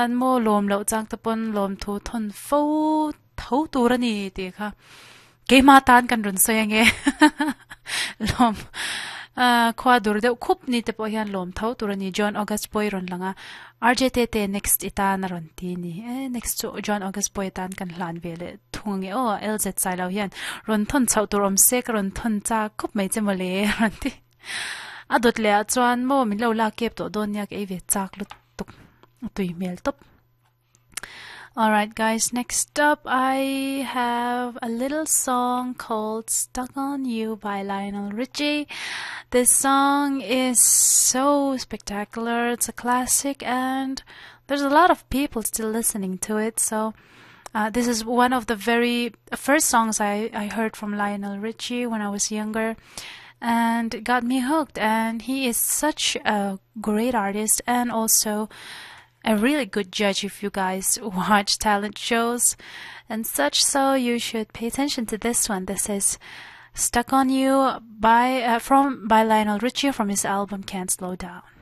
อันโมลมเหล่าจังตะปนลมทูทนฟูเท่าตัวนี่ตีค่ะเกมาตานกันรุนเซียงเงลมขวาดูเดียวคุบนี่แต่พอยันลมเท่าตัวนี่จอห์นออกัสปอยรอนลังอ่ะ RJTT next อีตานรอนทีนี่next จอห์นออกัสปอยตานกันหลานเวลทุ่งเงโอLZใจเรายันรอนทนเท่าตัวอมเซกรอนทนจ้าคุบไม่จะมาเลยรอนทีอดุดเลยจวนโมมิเลวลาเก็บตัวโดนยากเอเวจากลุตุกตุยเมลตบ Alright guys, next up I have a little song called Stuck on You by Lionel Richie. This song is so spectacular, it's a classic and there's a lot of people still listening to it, so this is one of the very first songs I heard from Lionel Richie when I was younger and it got me hooked, and he is such a great artist and also a really good judge if you guys watch talent shows and such, so you should pay attention to this one. This is Stuck on You by Lionel Richie from his album Can't Slow Down.